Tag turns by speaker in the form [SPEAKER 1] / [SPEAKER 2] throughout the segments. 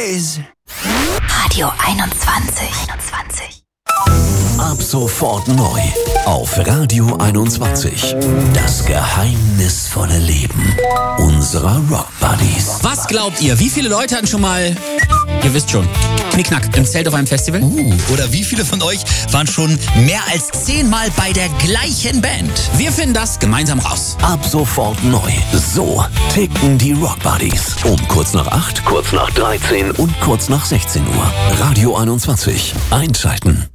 [SPEAKER 1] is.
[SPEAKER 2] Radio 21.
[SPEAKER 3] Ab sofort neu auf Radio 21. Das geheimnisvolle Leben unserer Rock Buddies.
[SPEAKER 4] Was glaubt ihr, wie viele Leute hatten schon mal, ihr wisst schon, Knickknack im Zelt auf einem Festival?
[SPEAKER 5] Oder wie viele von euch waren schon mehr als 10 Mal bei der gleichen Band?
[SPEAKER 4] Wir finden das gemeinsam raus.
[SPEAKER 3] Ab sofort neu. So ticken die Rock Buddies. Um kurz nach 8, kurz nach 13 und kurz nach 16 Uhr. Radio 21. Einschalten.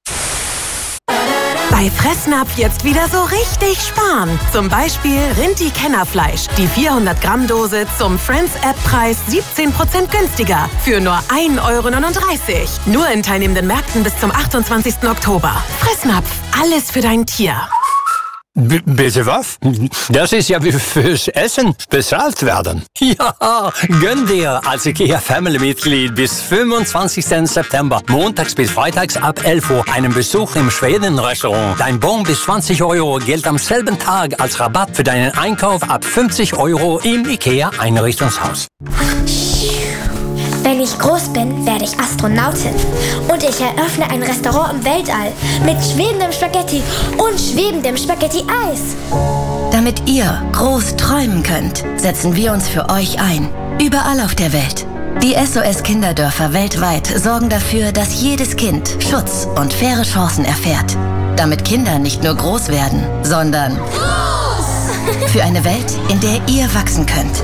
[SPEAKER 6] Bei Fressnapf jetzt wieder so richtig sparen. Zum Beispiel Rinti-Kennerfleisch. Die 400-Gramm-Dose zum Friends-App-Preis 17% günstiger. Für nur 1,39 €. Nur in teilnehmenden Märkten bis zum 28. Oktober. Fressnapf. Alles für dein Tier.
[SPEAKER 7] Bitte was? Das ist ja wie fürs Essen bezahlt werden. Ja, gönn dir als IKEA-Family-Mitglied bis 25. September, montags bis freitags ab 11 Uhr, einen Besuch im Schweden-Restaurant. Dein Bon bis 20 € gilt am selben Tag als Rabatt für deinen Einkauf ab 50 € im IKEA-Einrichtungshaus.
[SPEAKER 8] Wenn ich groß bin, werde ich Astronautin. Und ich eröffne ein Restaurant im Weltall mit schwebendem Spaghetti und schwebendem Spaghetti-Eis.
[SPEAKER 2] Damit ihr groß träumen könnt, setzen wir uns für euch ein. Überall auf der Welt. Die SOS-Kinderdörfer weltweit sorgen dafür, dass jedes Kind Schutz und faire Chancen erfährt. Damit Kinder nicht nur groß werden, sondern groß! Für eine Welt, in der ihr wachsen könnt.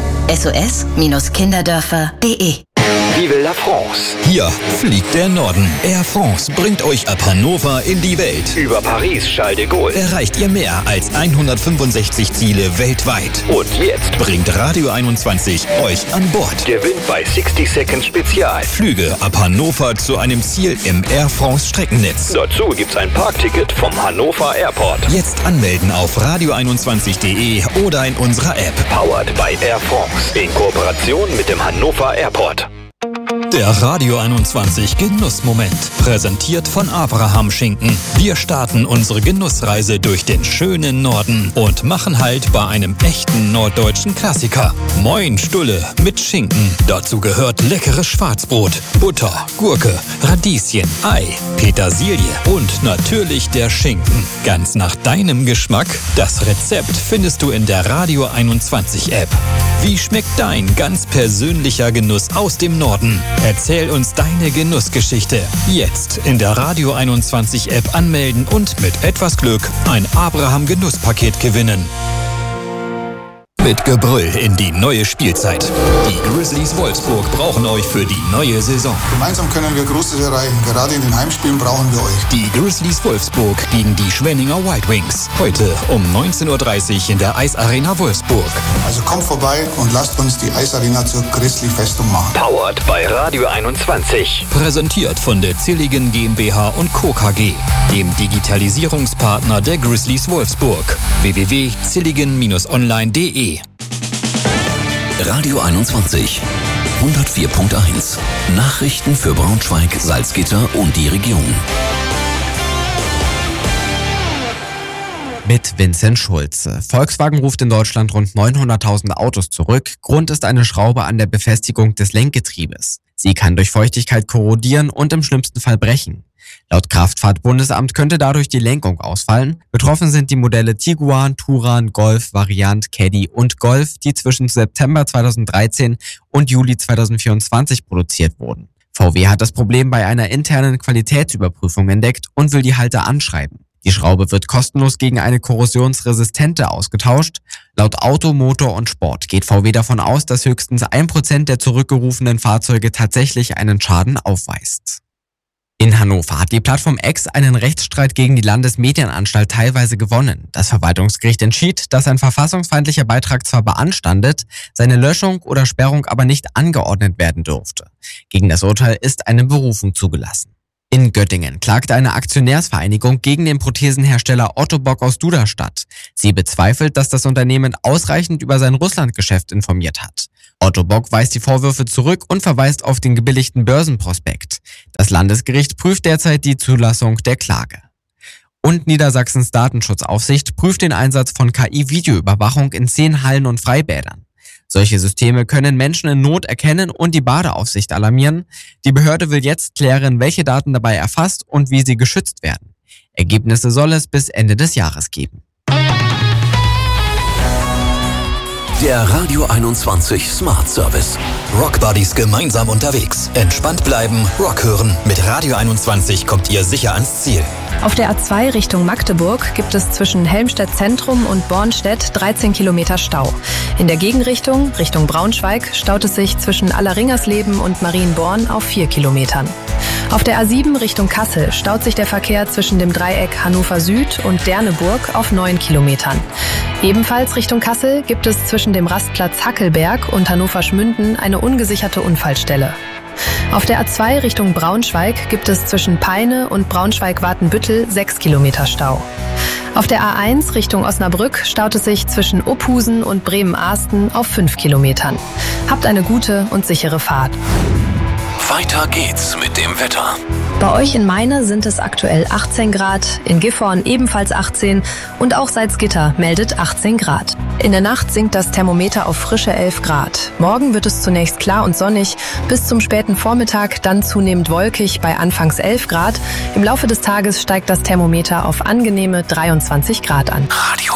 [SPEAKER 2] SOS-Kinderdörfer.de.
[SPEAKER 9] Vive la France!
[SPEAKER 5] Hier fliegt der Norden. Air France bringt euch ab Hannover in die Welt.
[SPEAKER 9] Über Paris, Charles de Gaulle.
[SPEAKER 5] Erreicht ihr mehr als 165 Ziele weltweit.
[SPEAKER 9] Und jetzt
[SPEAKER 5] bringt Radio 21 euch an Bord.
[SPEAKER 9] Gewinnt bei 60 Seconds Spezial.
[SPEAKER 5] Flüge ab Hannover zu einem Ziel im Air France Streckennetz.
[SPEAKER 9] Dazu gibt's ein Parkticket vom Hannover Airport.
[SPEAKER 5] Jetzt anmelden auf radio21.de oder in unserer App.
[SPEAKER 9] Powered by Air France. In Kooperation mit dem Hannover Airport.
[SPEAKER 5] Der Radio 21 Genussmoment, präsentiert von Abraham Schinken. Wir starten unsere Genussreise durch den schönen Norden und machen Halt bei einem echten norddeutschen Klassiker. Moin Stulle mit Schinken. Dazu gehört leckeres Schwarzbrot, Butter, Gurke, Radieschen, Ei, Petersilie und natürlich der Schinken. Ganz nach deinem Geschmack? Das Rezept findest du in der Radio 21 App. Wie schmeckt dein ganz persönlicher Genuss aus dem Norden? Erzähl uns deine Genussgeschichte. Jetzt in der Radio 21 App anmelden und mit etwas Glück ein Abraham-Genusspaket gewinnen. Mit Gebrüll in die neue Spielzeit. Die Grizzlies Wolfsburg brauchen euch für die neue Saison.
[SPEAKER 10] Gemeinsam können wir Großes erreichen. Gerade in den Heimspielen brauchen wir euch.
[SPEAKER 5] Die Grizzlies Wolfsburg gegen die Schwenninger White Wings. Heute um 19:30 Uhr in der Eisarena Wolfsburg.
[SPEAKER 10] Also kommt vorbei und lasst uns die Eisarena zur Grizzly-Festung machen.
[SPEAKER 9] Powered bei Radio 21.
[SPEAKER 5] Präsentiert von der Zilligen GmbH und Co. KG, dem Digitalisierungspartner der Grizzlies Wolfsburg. www.zilligen-online.de.
[SPEAKER 3] Radio 21. 104.1. Nachrichten für Braunschweig, Salzgitter und die Region.
[SPEAKER 11] Mit Vincent Schulze. Volkswagen ruft in Deutschland rund 900.000 Autos zurück. Grund ist eine Schraube an der Befestigung des Lenkgetriebes. Sie kann durch Feuchtigkeit korrodieren und im schlimmsten Fall brechen. Laut Kraftfahrtbundesamt könnte dadurch die Lenkung ausfallen. Betroffen sind die Modelle Tiguan, Touran, Golf, Variant, Caddy und Golf, die zwischen September 2013 und Juli 2024 produziert wurden. VW hat das Problem bei einer internen Qualitätsüberprüfung entdeckt und will die Halter anschreiben. Die Schraube wird kostenlos gegen eine korrosionsresistente ausgetauscht. Laut Auto, Motor und Sport geht VW davon aus, dass höchstens 1% der zurückgerufenen Fahrzeuge tatsächlich einen Schaden aufweist. In Hannover hat die Plattform X einen Rechtsstreit gegen die Landesmedienanstalt teilweise gewonnen. Das Verwaltungsgericht entschied, dass ein verfassungsfeindlicher Beitrag zwar beanstandet, seine Löschung oder Sperrung aber nicht angeordnet werden durfte. Gegen das Urteil ist eine Berufung zugelassen. In Göttingen klagte eine Aktionärsvereinigung gegen den Prothesenhersteller Otto Bock aus Duderstadt. Sie bezweifelt, dass das Unternehmen ausreichend über sein Russlandgeschäft informiert hat. Otto Bock weist die Vorwürfe zurück und verweist auf den gebilligten Börsenprospekt. Das Landesgericht prüft derzeit die Zulassung der Klage. Und Niedersachsens Datenschutzaufsicht prüft den Einsatz von KI-Videoüberwachung in 10 Hallen und Freibädern. Solche Systeme können Menschen in Not erkennen und die Badeaufsicht alarmieren. Die Behörde will jetzt klären, welche Daten dabei erfasst und wie sie geschützt werden. Ergebnisse soll es bis Ende des Jahres geben.
[SPEAKER 3] Der Radio 21 Smart Service.
[SPEAKER 5] Rock Buddies gemeinsam unterwegs. Entspannt bleiben, Rock hören. Mit Radio 21 kommt ihr sicher ans Ziel.
[SPEAKER 1] Auf der A2 Richtung Magdeburg gibt es zwischen Helmstedt Zentrum und Bornstedt 13 Kilometer Stau. In der Gegenrichtung, Richtung Braunschweig, staut es sich zwischen Allerringersleben und Marienborn auf 4 Kilometern. Auf der A7 Richtung Kassel staut sich der Verkehr zwischen dem Dreieck Hannover Süd und Derneburg auf 9 Kilometern. Ebenfalls Richtung Kassel gibt es zwischen dem Rastplatz Hackelberg und Hannover-Schmünden eine ungesicherte Unfallstelle. Auf der A2 Richtung Braunschweig gibt es zwischen Peine und Braunschweig-Watenbüttel 6 Kilometer Stau. Auf der A1 Richtung Osnabrück staut es sich zwischen Opphusen und Bremen-Ahsten auf 5 Kilometern. Habt eine gute und sichere Fahrt.
[SPEAKER 3] Weiter geht's mit dem Wetter.
[SPEAKER 1] Bei euch in Meine sind es aktuell 18 Grad, in Gifhorn ebenfalls 18 und auch Salzgitter meldet 18 Grad. In der Nacht sinkt das Thermometer auf frische 11 Grad. Morgen wird es zunächst klar und sonnig, bis zum späten Vormittag dann zunehmend wolkig bei anfangs 11 Grad. Im Laufe des Tages steigt das Thermometer auf angenehme 23 Grad an.
[SPEAKER 3] Radio